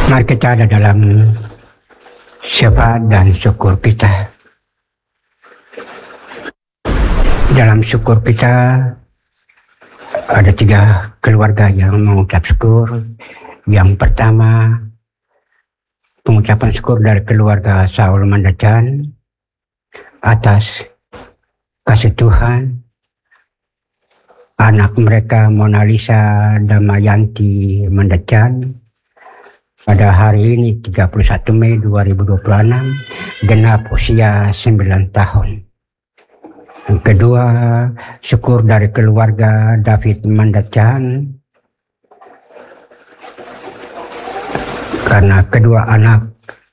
Mari kita ada dalam syafaat dan syukur kita. Dalam syukur kita ada 3 keluarga yang mengucap syukur. Yang pertama, pengucapan syukur dari keluarga Saul Mandacan atas kasih Tuhan. Anak mereka Mona Lisa Damayanti Mandacan pada hari ini 31 Mei 2026 genap usia 9 tahun. Yang kedua, syukur dari keluarga David Mandacan karena kedua anak,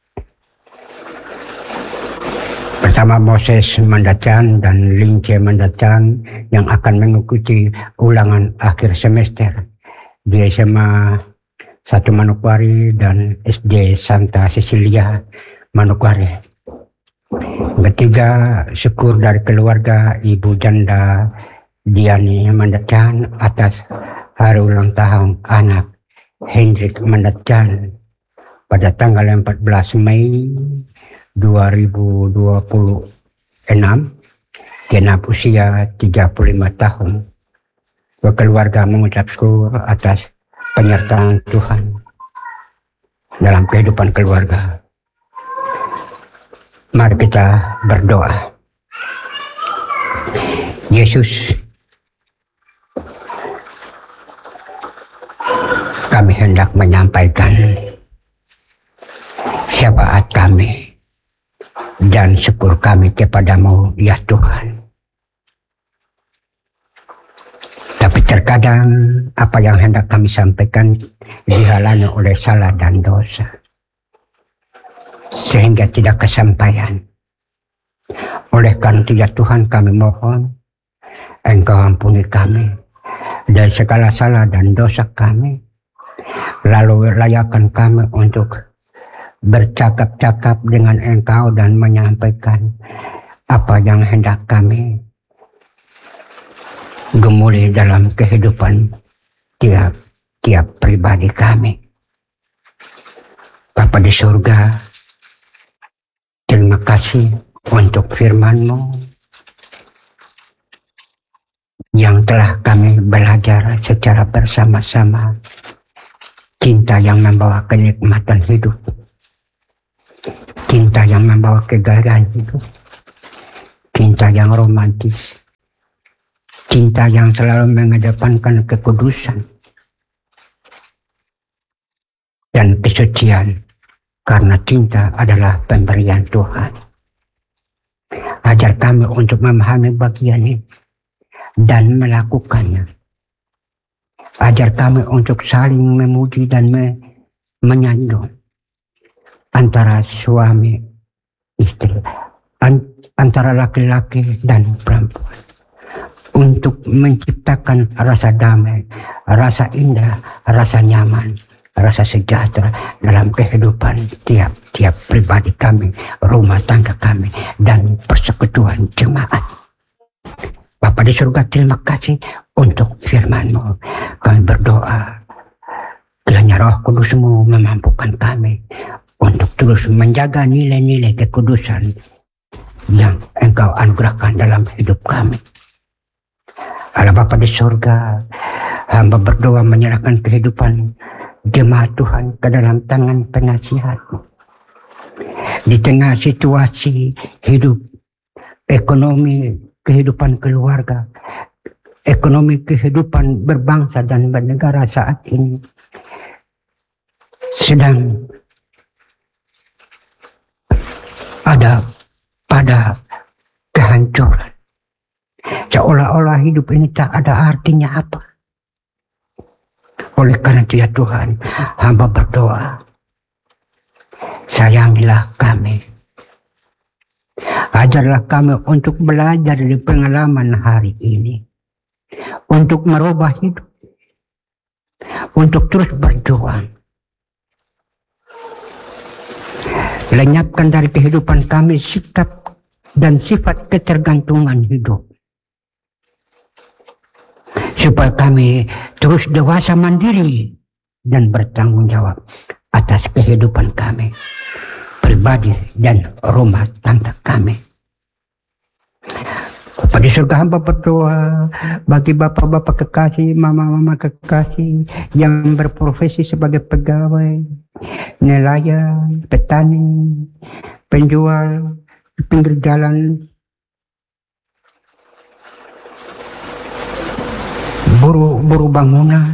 pertama Moses Mandacan dan Lince Mandacan yang akan mengikuti ulangan akhir semester di SMA 1 Manokwari dan SD Santa Cecilia Manokwari. Ketiga, syukur dari keluarga Ibu Janda Diani Mandacan atas hari ulang tahun anak Hendrik Mandacan pada tanggal 14 Mei 2026 genap usia 35 tahun. Keluarga mengucap syukur atas penyertaan Tuhan dalam kehidupan keluarga. Mari kita berdoa. Yesus, kami hendak menyampaikan syafaat kami dan syukur kami kepadamu, ya Tuhan. Tapi terkadang apa yang hendak kami sampaikan dihalangi oleh salah dan dosa, sehingga tidak kesampaian. Oleh karena itu ya Tuhan, kami mohon Engkau ampuni kami dari segala salah dan dosa kami, lalu layakan kami untuk bercakap-cakap dengan Engkau dan menyampaikan apa yang hendak kami gemuli dalam kehidupan tiap pribadi kami. Bapa di surga, terima kasih untuk firman-Mu yang telah kami belajar secara bersama-sama. Cinta yang membawa kenikmatan hidup, cinta yang membawa kegagalan hidup, cinta yang romantis, cinta yang selalu mengedepankan kekudusan dan kesucian, karena cinta adalah pemberian Tuhan. Ajar kami untuk memahami bagian ini dan melakukannya. Ajar kami untuk saling memuji dan menyanjung antara suami istri, antara laki-laki dan perempuan, untuk menciptakan rasa damai, rasa indah, rasa nyaman, rasa sejahtera dalam kehidupan tiap pribadi kami, rumah tangga kami, dan persekutuan jemaat. Bapa di surga, terima kasih untuk firman-Mu. Kami berdoa kiranya Roh Kudus-Mu memampukan kami untuk terus menjaga nilai-nilai kekudusan yang Engkau anugerahkan dalam hidup kami. Allah Bapa di surga, hamba berdoa menyerahkan kehidupan jemaat Tuhan ke dalam tangan pengasihat-Mu. Di tengah situasi hidup, ekonomi, kehidupan keluarga, ekonomi kehidupan berbangsa dan bernegara saat ini sedang ada pada kehancuran. Seolah-olah hidup ini tak ada artinya apa. Oleh karena itu ya Tuhan, hamba berdoa, sayangilah kami. Ajarlah kami untuk belajar dari pengalaman hari ini, untuk merubah hidup, untuk terus berjuang. Lenyapkan dari kehidupan kami sikap dan sifat ketergantungan hidup, supaya kami terus dewasa mandiri dan bertanggung jawab atas kehidupan kami, pribadi dan rumah tangga kami. Bapa di surga, hamba berdoa bagi bapak-bapak kekasih, mama-mama kekasih yang berprofesi sebagai pegawai, nelayan, petani, penjual di pinggir jalan, buruh bangunan.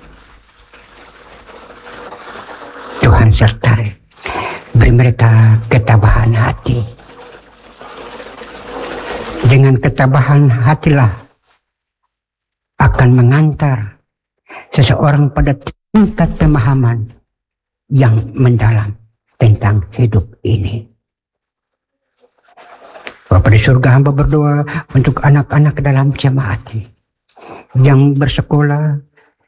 Tuhan sertai, beri mereka ketabahan hati. Dengan ketabahan hatilah akan mengantar seseorang pada tingkat pemahaman yang mendalam tentang hidup ini. Bapa di surga, hamba berdoa untuk anak-anak dalam jemaat yang bersekolah,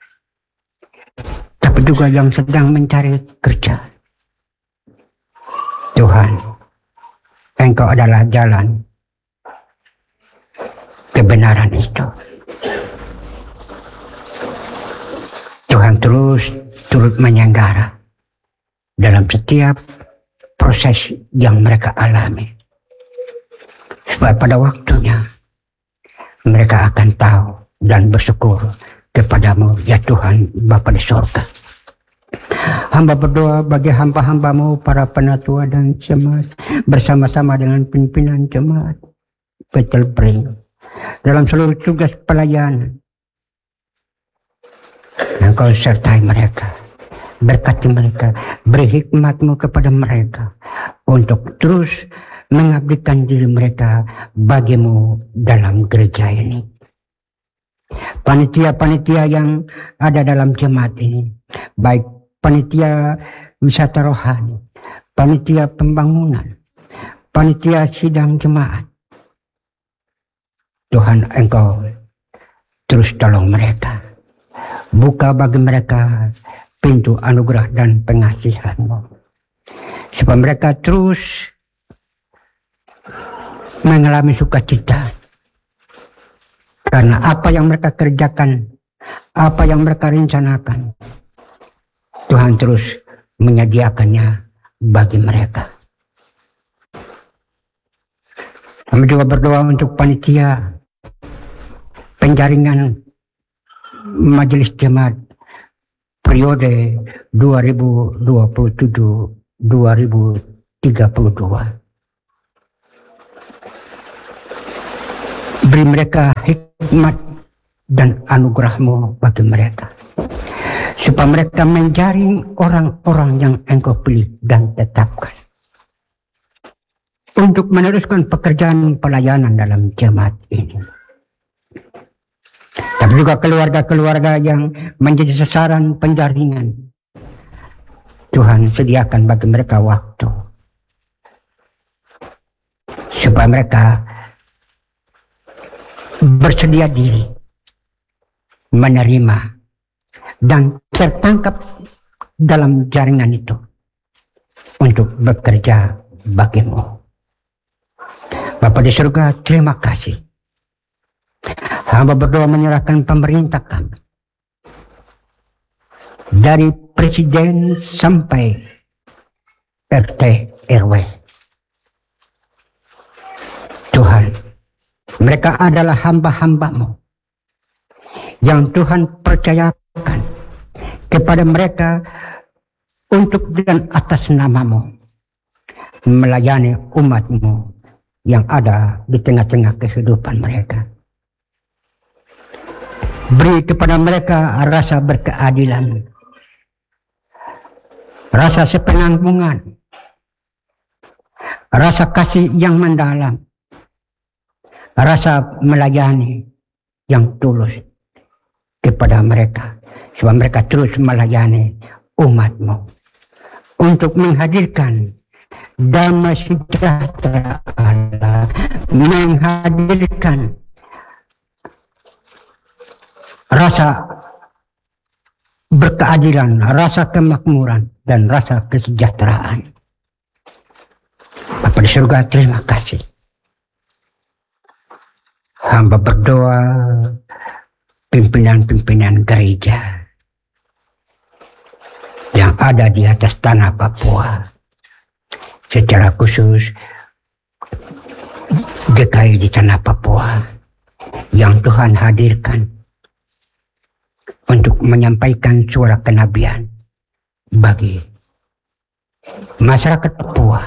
tapi juga yang sedang mencari kerja. Tuhan, Engkau adalah jalan kebenaran itu. Tuhan terus turut menyenggara dalam setiap proses yang mereka alami, supaya pada waktunya mereka akan tahu dan bersyukur kepadamu, ya Tuhan Bapa di surga. Hamba berdoa bagi hamba-hambamu, para penatua dan jemaat, bersama-sama dengan pimpinan jemaat Bethel Bring dalam seluruh tugas pelayanan. Engkau sertai mereka, berkati mereka, beri hikmat-Mu kepada mereka untuk terus mengabdikan diri mereka bagimu dalam gereja ini. Panitia-panitia yang ada dalam jemaat ini, baik panitia wisata rohani, panitia pembangunan, panitia sidang jemaat, Tuhan Engkau terus tolong mereka, buka bagi mereka pintu anugerah dan pengasihan-Mu, supaya mereka terus mengalami sukacita karena apa yang mereka kerjakan, apa yang mereka rencanakan, Tuhan terus menyediakannya bagi mereka. Kami juga berdoa untuk panitia penjaringan majelis jemaat periode 2027-2032. Beri mereka hikmat dan anugerah-Mu bagi mereka, supaya mereka menjaring orang-orang yang Engkau pilih dan tetapkan untuk meneruskan pekerjaan pelayanan dalam jemaat ini. Tapi juga keluarga-keluarga yang menjadi sasaran penjaringan, Tuhan sediakan bagi mereka waktu supaya mereka bersedia diri menerima dan tertangkap dalam jaringan itu untuk bekerja bagimu. Bapa di surga, terima kasih. Hamba berdoa menyerahkan pemerintah kami, dari presiden sampai RT RW. Tuhan, mereka adalah hamba-hamba-Mu yang Tuhan percayakan kepada mereka untuk dan atas nama-Mu melayani umat-Mu yang ada di tengah-tengah kehidupan mereka. Beri kepada mereka rasa berkeadilan, rasa sepenanggungan, rasa kasih yang mendalam, rasa melayani yang tulus kepada mereka, supaya mereka terus melayani umat-Mu untuk menghadirkan damai sejahtera Allah, menghadirkan rasa berkeadilan, rasa kemakmuran, dan rasa kesejahteraan. Bapa di surga, terima kasih. Hamba berdoa pimpinan-pimpinan gereja yang ada di atas tanah Papua. Secara khusus GKI di tanah Papua yang Tuhan hadirkan untuk menyampaikan suara kenabian bagi masyarakat Papua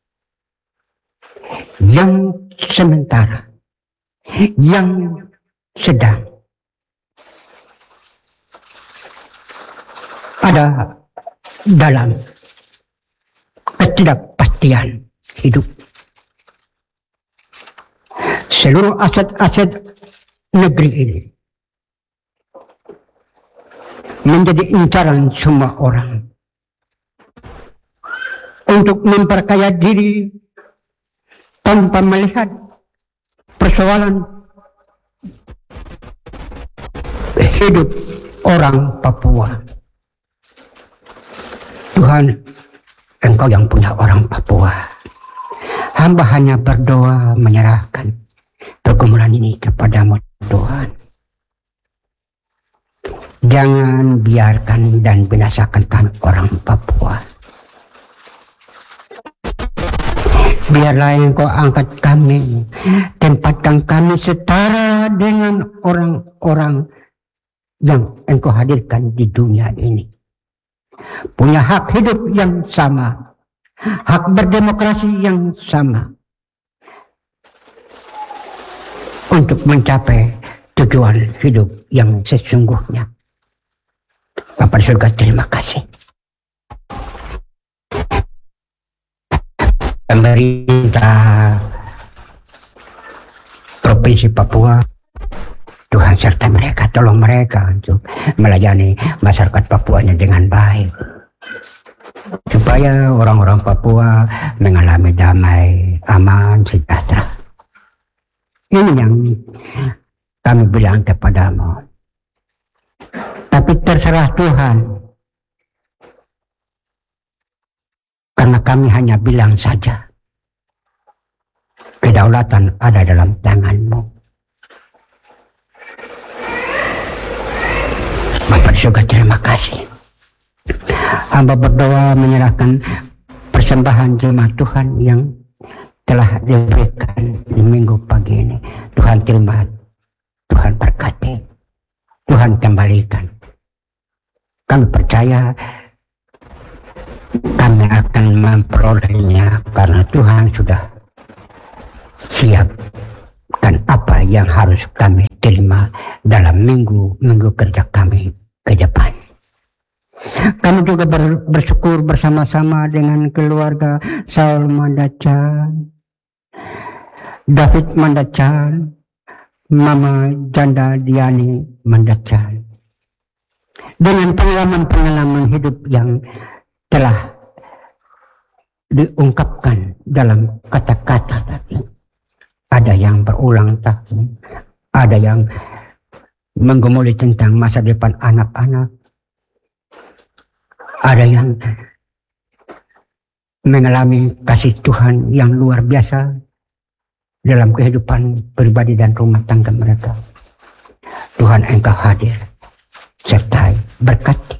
yang sementara, yang sedang ada dalam ketidakpastian hidup. Seluruh aset-aset negeri ini menjadi incaran semua orang untuk memperkaya diri tanpa melihat persoalan hidup orang Papua. Tuhan, Engkau yang punya orang Papua. Hamba hanya berdoa menyerahkan pergumulan ini kepadamu Tuhan. Jangan biarkan dan binasakan kami orang Papua. Biarlah Engkau angkat kami, tempatkan kami setara dengan orang-orang yang Engkau hadirkan di dunia ini. Punya hak hidup yang sama, hak berdemokrasi yang sama, untuk mencapai tujuan hidup yang sesungguhnya. Bapa di surga, terima kasih. Pemerintah Provinsi Papua, Tuhan serta mereka, tolong mereka untuk melayani masyarakat Papuanya dengan baik, supaya orang-orang Papua mengalami damai, aman, sejahtera. Ini yang kami bilang kepadamu. Tapi terserah Tuhan, karena kami hanya bilang saja, kedaulatan ada dalam tangan-Mu. Bapak di surga, terima kasih. Hamba berdoa menyerahkan persembahan jemaat Tuhan yang telah diberikan di minggu pagi ini. Tuhan terima, Tuhan berkati, Tuhan kembalikan. Kami percaya kami akan memperolehnya karena Tuhan sudah siapkan apa yang harus kami terima dalam minggu kerja kami ke depan. Kami juga bersyukur bersama-sama dengan keluarga Saul Mandacan, David Mandacan, Mama Janda Diani Mandacan, dengan pengalaman-pengalaman hidup yang telah diungkapkan dalam kata-kata tadi. Ada yang berulang tahun, ada yang menggumuli tentang masa depan anak-anak, ada yang mengalami kasih Tuhan yang luar biasa dalam kehidupan pribadi dan rumah tangga mereka. Tuhan, Engkau hadir, sertai, berkati.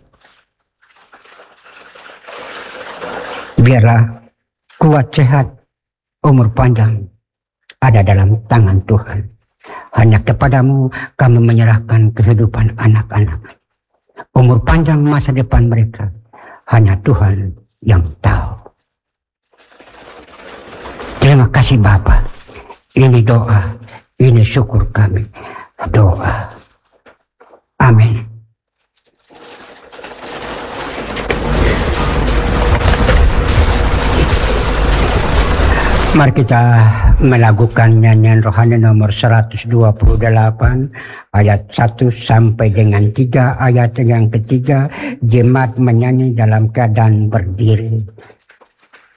Biarlah kuat, sehat, umur panjang ada dalam tangan Tuhan. Hanya kepadamu kami menyerahkan kehidupan anak-anak. Umur panjang masa depan mereka hanya Tuhan yang tahu. Terima kasih Bapa. Ini doa, ini syukur kami. Doa. Amin. Mari kita melakukan nyanyian rohani nomor 128 ayat 1 sampai dengan 3. Ayat yang ketiga, jemaat menyanyi dalam keadaan berdiri.